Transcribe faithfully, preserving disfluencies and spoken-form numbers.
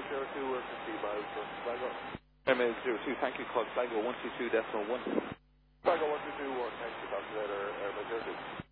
zero two, we're fifty miles from Sligo. M A zero two, thank you, call Sligo one two two decimal one. Sligo one two two one, thanks for talking later, Airman zero two.